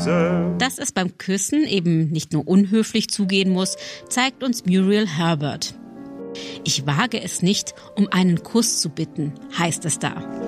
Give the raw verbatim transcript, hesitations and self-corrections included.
Dass es beim Küssen eben nicht nur unhöflich zugehen muss, zeigt uns Muriel Herbert. Ich wage es nicht, um einen Kuss zu bitten, heißt es da.